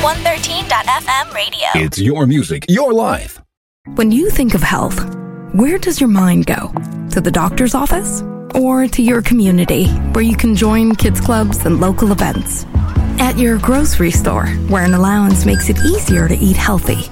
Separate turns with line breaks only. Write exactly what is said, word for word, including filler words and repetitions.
one thirteen F M radio.
It's your music, your life.
When you think of health, where does your mind go? To the doctor's office? Or to your community, where you can join kids clubs and local events? At your grocery store, where an allowance makes it easier to eat healthy?